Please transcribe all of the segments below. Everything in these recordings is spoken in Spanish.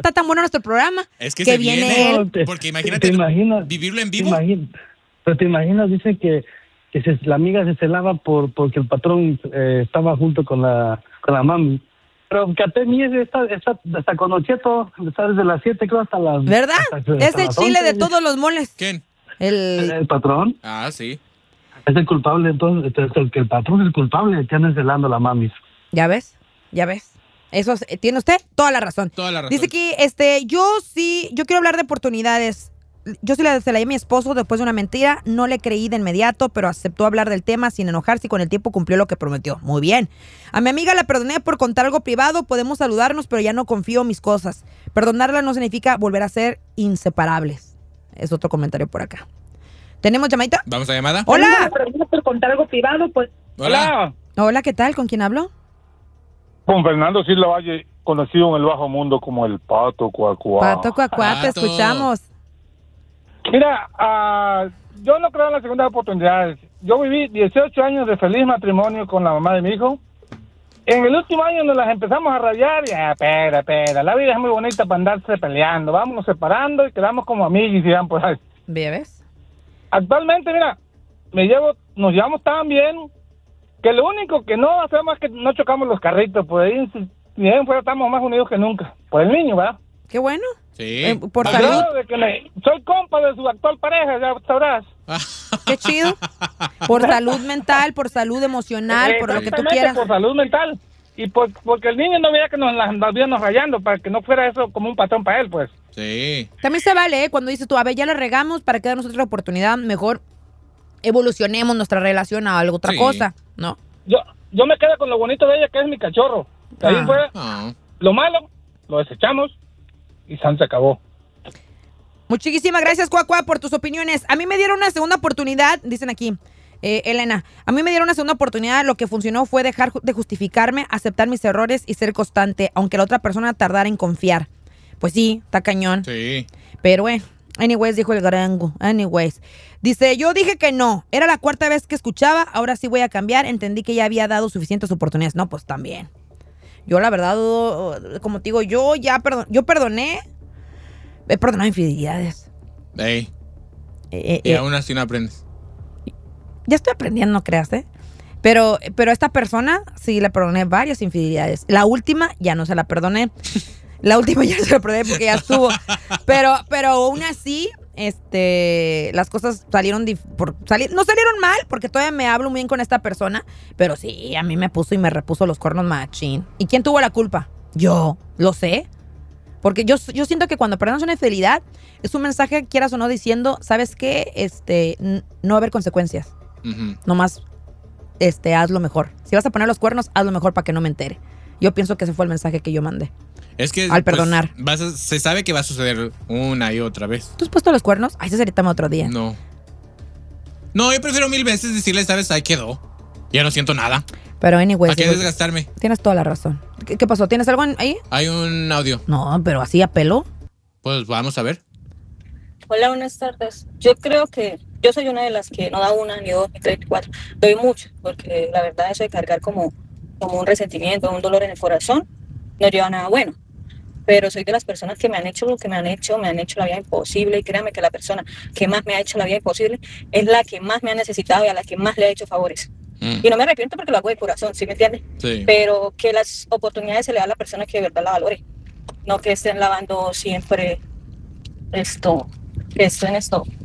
está tan bueno nuestro programa. Es que se viene él. Porque imagínate vivirlo en vivo. Pero te imaginas, dice que la amiga se celaba porque el patrón estaba junto con la mami. Pero Katemi hasta con Ocheto, está desde las 7 creo hasta las... ¿Verdad? Es el las chile 11. de todos los moles. ¿Quién? El patrón. Ah, sí. Es el culpable, entonces, el patrón es el culpable que anda celando a la mami. ¿Ya ves? Eso tiene usted toda la razón. Dice que yo quiero hablar de oportunidades. Yo se la di a mi esposo después de una mentira, no le creí de inmediato, pero aceptó hablar del tema sin enojarse y con el tiempo cumplió lo que prometió. Muy bien. A mi amiga la perdoné por contar algo privado, podemos saludarnos, pero ya no confío en mis cosas. Perdonarla no significa volver a ser inseparables. Es otro comentario por acá. ¿Tenemos llamadita? ¿Vamos a llamada? ¡Hola! Por contar algo privado, pues. Hola. Hola, ¿qué tal? ¿Con quién hablo? Con Fernando Silva Valle, conocido en el bajo mundo como el Pato Cuacuá. Pato Cuacuá, te escuchamos. Mira, yo no creo en las segundas oportunidades. Yo viví 18 años de feliz matrimonio con la mamá de mi hijo. En el último año nos las empezamos a rayar y, espera, la vida es muy bonita para andarse peleando. Vámonos separando y quedamos como amigos y ya, pues. ¿Ves? Actualmente, mira, nos llevamos tan bien que lo único que no hacemos es que no chocamos los carritos. Pues ahí, si bien fuera, estamos más unidos que nunca. Por el niño, ¿verdad? Qué bueno. Sí. Por salud. De que soy compa de su actual pareja, ya sabrás. Qué chido. Por salud mental, por salud emocional, por lo que tú quieras. Por salud mental. Y porque el niño no veía que nos viéramos rayando, para que no fuera eso como un patrón para él, pues. Sí. También se vale, cuando dices tú, a ver, ya la regamos, para que darnos otra oportunidad, mejor evolucionemos nuestra relación a algo, otra cosa, ¿no? Yo me quedo con lo bonito de ella, que es mi cachorro. Ahí fue lo malo, lo desechamos y San se acabó. Muchísimas gracias, Cuacua, por tus opiniones. A mí me dieron una segunda oportunidad, dicen aquí, Elena. A mí me dieron una segunda oportunidad, lo que funcionó fue dejar de justificarme, aceptar mis errores y ser constante, aunque la otra persona tardara en confiar. Pues sí, está cañón. Sí. Pero anyways, dijo el grango. Anyways. Dice, yo dije que no. Era la cuarta vez que escuchaba, ahora sí voy a cambiar. Entendí que ya había dado suficientes oportunidades. No, pues también. Yo la verdad, como te digo, yo perdoné. He perdonado infidelidades. Y aún así no aprendes. Ya estoy aprendiendo, no creas, Pero a esta persona sí le perdoné varias infidelidades. La última ya no se la perdoné. La última ya se la perdoné porque ya estuvo. Pero aún así, las cosas salieron no salieron mal, porque todavía me hablo muy bien con esta persona. Pero sí, a mí me puso y me repuso los cuernos machín. ¿Y quién tuvo la culpa? Yo, lo sé. Porque yo siento que cuando perdonamos una infidelidad, es un mensaje, quieras o no, diciendo, ¿sabes qué? No va a haber consecuencias. Uh-huh. Nomás, hazlo mejor. Si vas a poner los cuernos, hazlo mejor para que no me entere. Yo pienso que ese fue el mensaje que yo mandé. Es que al perdonar. Se sabe que va a suceder una y otra vez. ¿Tú has puesto los cuernos? Ay, ese sería tema otro día. No, yo prefiero 1000 veces decirle, ¿sabes? Ahí quedó. Ya no siento nada. Pero anyways. ¿Para qué desgastarme? Tienes toda la razón. ¿Qué pasó? ¿Tienes algo ahí? Hay un audio. No, pero así a pelo. Pues vamos a ver. Hola, buenas tardes. Yo creo que yo soy una de las que no da una, ni dos, ni tres, ni cuatro. Doy mucho, porque la verdad eso de cargar como un resentimiento, un dolor en el corazón, no lleva a nada bueno. Pero soy de las personas que me han hecho lo que me han hecho la vida imposible. Y créanme que la persona que más me ha hecho la vida imposible es la que más me ha necesitado y a la que más le ha hecho favores. Y no me arrepiento porque lo hago de corazón, ¿sí me entiendes? Sí. Pero que las oportunidades se le dan a la persona que de verdad la valore. No que estén lavando siempre que estén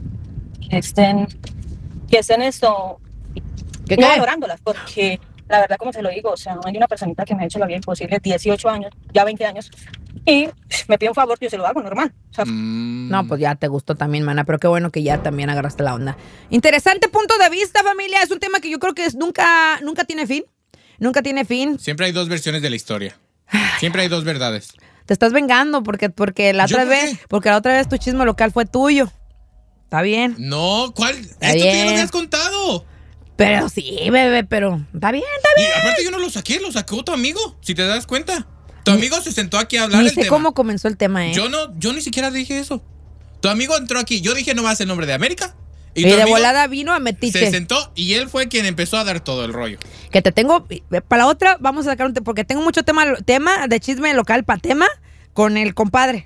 no valorándolas, porque la verdad, como se lo digo, o sea, hay una personita que me ha hecho la vida imposible, 18 años, ya 20 años, y me pide un favor, yo se lo hago normal. O sea, No, pues ya te gustó también, mana, pero qué bueno que ya también agarraste la onda. Interesante punto de vista, familia. Es un tema que yo creo que nunca tiene fin. Nunca tiene fin. Siempre hay dos versiones de la historia. Siempre hay dos verdades. Te estás vengando porque la otra vez tu chisme local fue tuyo. Está bien. No, ¿cuál? Está Esto tú ya bien. lo habías contado. Pero sí, bebé, pero está bien. Y aparte yo no lo saqué, lo sacó tu amigo, si te das cuenta. Tu amigo se sentó aquí a hablar Ni del sé tema. cómo comenzó el tema, Yo ni siquiera dije eso. Tu amigo entró aquí, yo dije nomás el nombre de América. Y tu de amigo volada vino a metiche. se sentó y él fue quien empezó a dar todo el rollo. Que te tengo, para la otra vamos a sacar porque tengo mucho tema de chisme local para tema con el compadre.